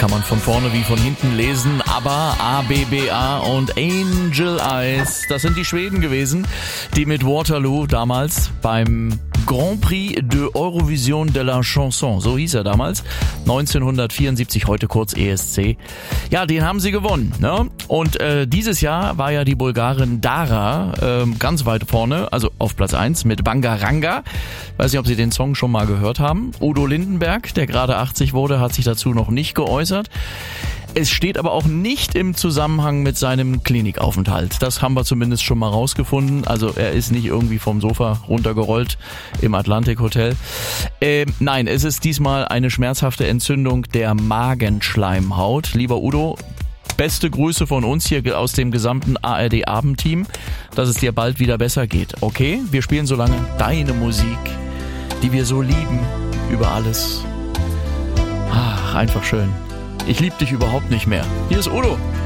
Kann man von vorne wie von hinten lesen, aber ABBA und Angel Eyes, das sind die Schweden gewesen, die mit Waterloo damals beim Grand Prix de Eurovision de la Chanson, so hieß er damals, 1974, heute kurz ESC. Ja, den haben sie gewonnen, ne? Und dieses Jahr war ja die Bulgarin Dara ganz weit vorne, also auf Platz 1 mit Bangaranga. Weiß nicht, ob Sie den Song schon mal gehört haben. Udo Lindenberg, der gerade 80 wurde, hat sich dazu noch nicht geäußert. Es steht aber auch nicht im Zusammenhang mit seinem Klinikaufenthalt. Das haben wir zumindest schon mal rausgefunden. Also er ist nicht irgendwie vom Sofa runtergerollt im Atlantic Hotel. Nein, es ist diesmal eine schmerzhafte Entzündung der Magenschleimhaut. Lieber Udo, beste Grüße von uns hier aus dem gesamten ARD-Abendteam, dass es dir bald wieder besser geht. Okay, wir spielen so lange deine Musik, die wir so lieben, über alles. Ach, einfach schön. Ich lieb dich überhaupt nicht mehr. Hier ist Udo.